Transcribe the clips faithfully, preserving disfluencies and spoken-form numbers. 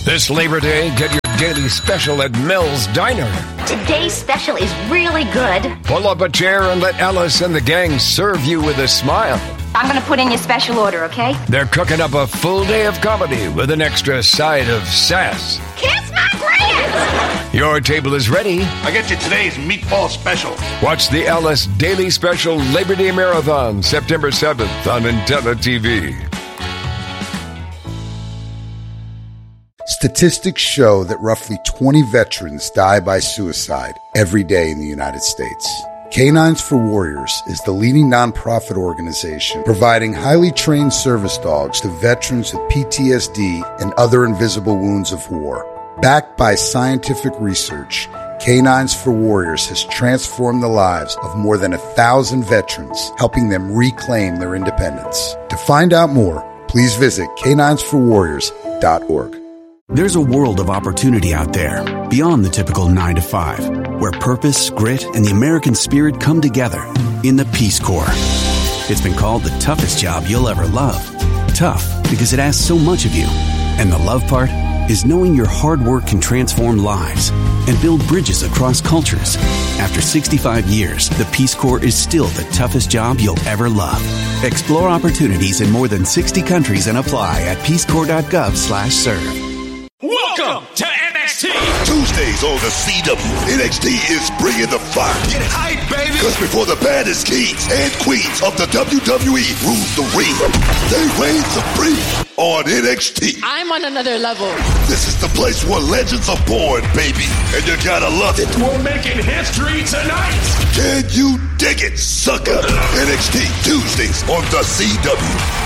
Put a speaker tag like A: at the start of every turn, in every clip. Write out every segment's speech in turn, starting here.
A: This Labor Day, get your daily special at Mel's Diner.
B: Today's special is really good.
A: Pull up a chair and let Alice and the gang serve you with a smile.
B: I'm going to put in your special order, okay?
A: They're cooking up a full day of comedy with an extra side of sass.
B: Kiss my grand!
A: Your table is ready.
C: I get you today's meatball special.
A: Watch the Alice Daily Special Labor Day Marathon, September seventh on Intella T V.
D: Statistics show that roughly twenty veterans die by suicide every day in the United States. Canines for Warriors is the leading nonprofit organization providing highly trained service dogs to veterans with P T S D and other invisible wounds of war. Backed by scientific research, Canines for Warriors has transformed the lives of more than a thousand veterans, helping them reclaim their independence. To find out more, please visit canines for warriors dot org.
E: There's a world of opportunity out there, beyond the typical nine to five, where purpose, grit, and the American spirit come together in the Peace Corps. It's been called the toughest job you'll ever love. Tough because it asks so much of you. And the love part is knowing your hard work can transform lives and build bridges across cultures. After sixty-five years, the Peace Corps is still the toughest job you'll ever love. Explore opportunities in more than sixty countries and apply at peacecorps.gov slash serve.
F: Welcome to N X T!
G: Tuesdays on the C W, N X T is bringing the fire.
F: Get hype, baby!
G: Because before the baddest kings and queens of the W W E rule the ring, they reign supreme on N X T.
H: I'm on another level.
G: This is the place where legends are born, baby, and you gotta love it.
F: We're making history tonight!
G: Can you dig it, sucker? N X T, Tuesdays on the C W.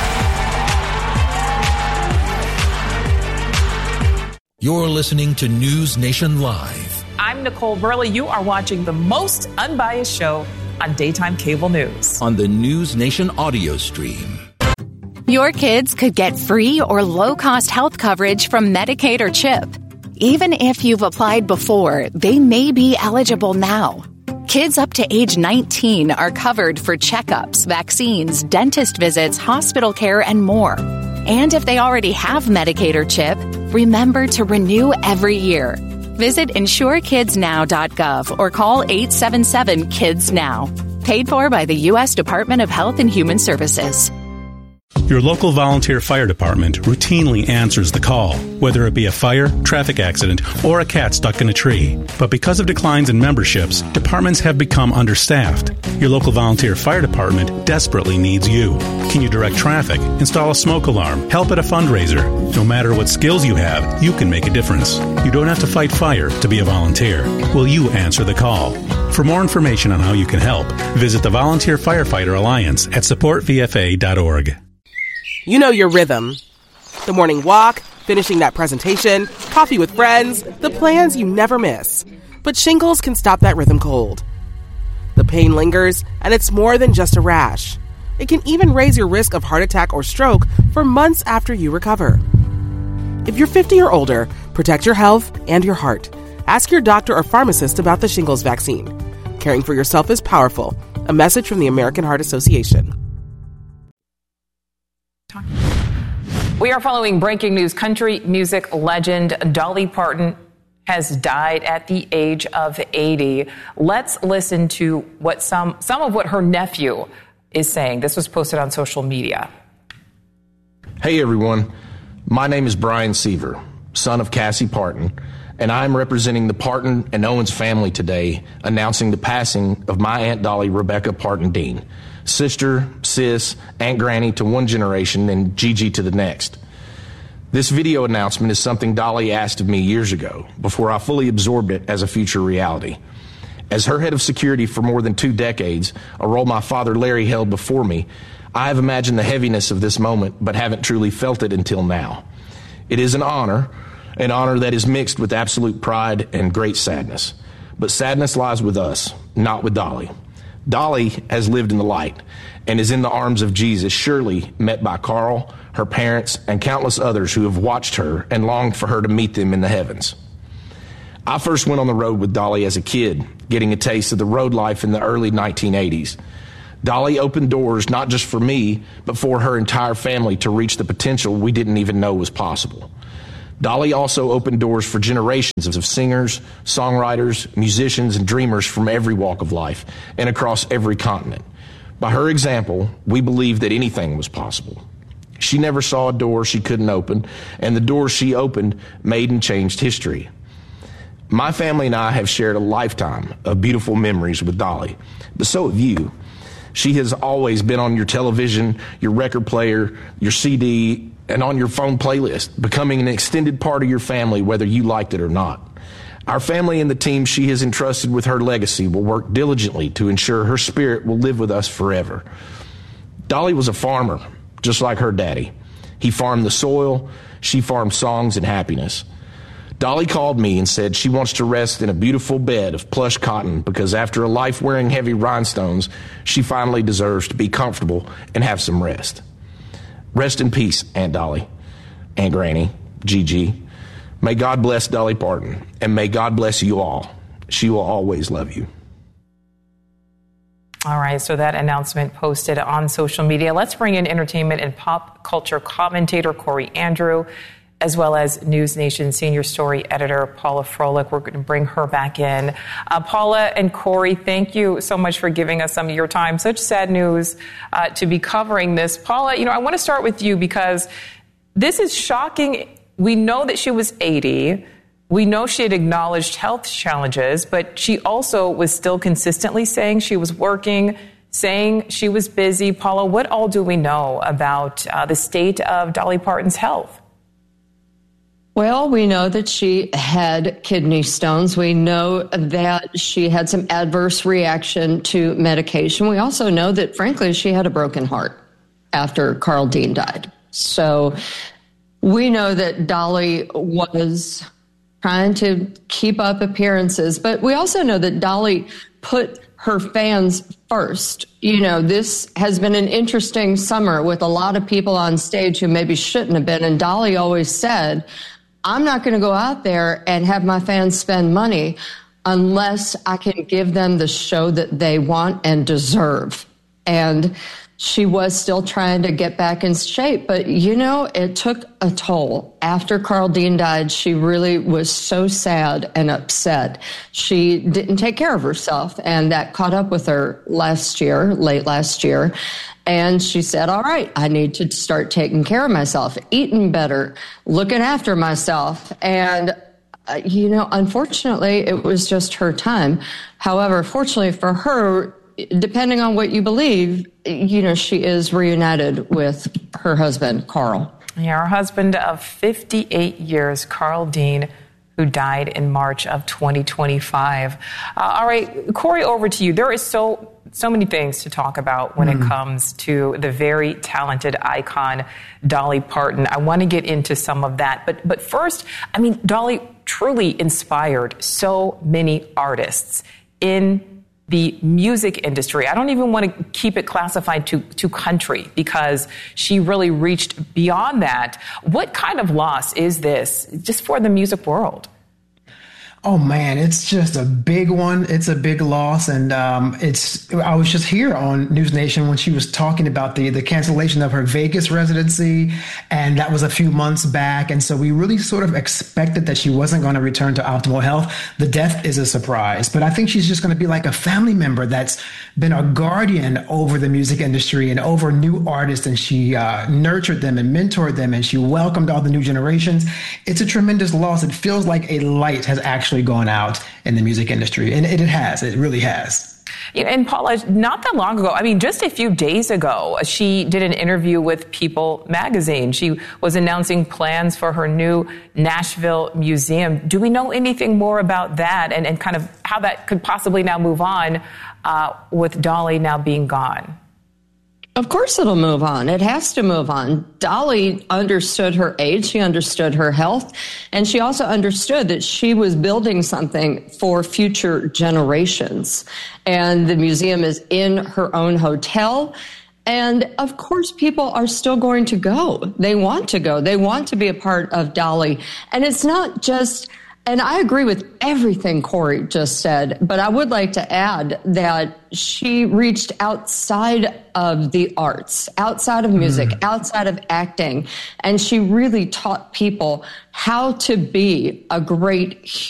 I: You're listening to News Nation Live.
J: I'm Nicole Burley. You are watching the most unbiased show on daytime cable news.
I: On the News Nation audio stream.
K: Your kids could get free or low-cost health coverage from Medicaid or CHIP. Even if you've applied before, they may be eligible now. Kids up to age nineteen are covered for checkups, vaccines, dentist visits, hospital care, and more. And if they already have Medicaid or CHIP, remember to renew every year. Visit insure kids now dot gov or call eight seven seven kids now. Paid for by the U S Department of Health and Human Services.
L: Your local volunteer fire department routinely answers the call, whether it be a fire, traffic accident, or a cat stuck in a tree. But because of declines in memberships, departments have become understaffed. Your local volunteer fire department desperately needs you. Can you direct traffic, install a smoke alarm, help at a fundraiser? No matter what skills you have, you can make a difference. You don't have to fight fire to be a volunteer. Will you answer the call? For more information on how you can help, visit the Volunteer Firefighter Alliance at support v f a dot org.
M: You know your rhythm. The morning walk, finishing that presentation, coffee with friends, the plans you never miss. But shingles can stop that rhythm cold. The pain lingers, and it's more than just a rash. It can even raise your risk of heart attack or stroke for months after you recover. If you're fifty or older, protect your health and your heart. Ask your doctor or pharmacist about the shingles vaccine. Caring for yourself is powerful. A message from the American Heart Association.
J: We are following breaking news. Country music legend Dolly Parton has died at the age of eighty. Let's listen to what some some of what her nephew is saying. This was posted on social media.
N: Hey everyone, my name is Brian Seaver, son of Cassie Parton, and I'm representing the Parton and Owens family today, announcing the passing of my Aunt Dolly Rebecca Parton Dean. Sister, sis, Aunt Granny to one generation, and Gigi to the next. This video announcement is something Dolly asked of me years ago, before I fully absorbed it as a future reality. As her head of security for more than two decades, a role my father Larry held before me, I have imagined the heaviness of this moment, but haven't truly felt it until now. It is an honor, an honor that is mixed with absolute pride and great sadness. But sadness lies with us, not with Dolly. Dolly has lived in the light and is in the arms of Jesus, surely met by Carl, her parents, and countless others who have watched her and longed for her to meet them in the heavens. I first went on the road with Dolly as a kid, getting a taste of the road life in the early nineteen eighties. Dolly opened doors not just for me, but for her entire family to reach the potential we didn't even know was possible. Dolly also opened doors for generations of singers, songwriters, musicians, and dreamers from every walk of life and across every continent. By her example, we believe that anything was possible. She never saw a door she couldn't open, and the doors she opened made and changed history. My family and I have shared a lifetime of beautiful memories with Dolly, but so have you. She has always been on your television, your record player, your C D, and on your phone playlist, becoming an extended part of your family, whether you liked it or not. Our family and the team she has entrusted with her legacy will work diligently to ensure her spirit will live with us forever. Dolly was a farmer, just like her daddy. He farmed the soil, she farmed songs and happiness. Dolly called me and said she wants to rest in a beautiful bed of plush cotton because after a life wearing heavy rhinestones, she finally deserves to be comfortable and have some rest. Rest in peace, Aunt Dolly, Aunt Granny, Gigi. May God bless Dolly Parton, and may God bless you all. She will always love you.
J: All right, so that announcement posted on social media. Let's bring in entertainment and pop culture commentator Corey Andrew, as well as News Nation senior story editor Paula Froelich. We're going to bring her back in. Uh, Paula and Corey, thank you so much for giving us some of your time. Such sad news uh, to be covering this. Paula, you know, I want to start with you because this is shocking. We know that she was eighty. We know she had acknowledged health challenges, but she also was still consistently saying she was working, saying she was busy. Paula, what all do we know about uh, the state of Dolly Parton's health?
H: Well, we know that she had kidney stones. We know that she had some adverse reaction to medication. We also know that, frankly, she had a broken heart after Carl Dean died. So we know that Dolly was trying to keep up appearances, but we also know that Dolly put her fans first. You know, this has been an interesting summer with a lot of people on stage who maybe shouldn't have been. And Dolly always said, I'm not going to go out there and have my fans spend money unless I can give them the show that they want and deserve. And she was still trying to get back in shape. But, you know, it took a toll. After Carl Dean died, she really was so sad and upset. She didn't take care of herself, and that caught up with her last year, late last year. And she said, all right, I need to start taking care of myself, eating better, looking after myself. And, uh, you know, unfortunately, it was just her time. However, fortunately for her, depending on what you believe, you know, she is reunited with her husband, Carl.
J: Yeah, her husband of fifty-eight years, Carl Dean, who died in March of twenty twenty-five. Uh, all right, Corey, over to you. There is so so many things to talk about when mm. it comes to the very talented icon, Dolly Parton. I want to get into some of that. But but first, I mean, Dolly truly inspired so many artists in the music industry. I don't even want to keep it classified to, to country because she really reached beyond that. What kind of loss is this just for the music world?
O: Oh man, it's just a big one. It's a big loss. And um, it's, I was just here on News Nation when she was talking about the, the cancellation of her Vegas residency. And that was a few months back. And so we really sort of expected that she wasn't going to return to optimal health. The death is a surprise, but I think she's just going to be like a family member that's been a guardian over the music industry and over new artists. And she uh, nurtured them and mentored them, and she welcomed all the new generations. It's a tremendous loss. It feels like a light has actually gone out in the music industry. And it, it has. It really has.
J: And Paula, not that long ago, I mean, just a few days ago, she did an interview with People magazine. She was announcing plans for her new Nashville museum. Do we know anything more about that and, and kind of how that could possibly now move on uh, with Dolly now being gone?
H: Of course it'll move on. It has to move on. Dolly understood her age. She understood her health. And she also understood that she was building something for future generations. And the museum is in her own hotel. And of course, people are still going to go. They want to go. They want to be a part of Dolly. And it's not just And I agree with everything Corey just said, but I would like to add that she reached outside of the arts, outside of music, mm. outside of acting, and she really taught people how to be a great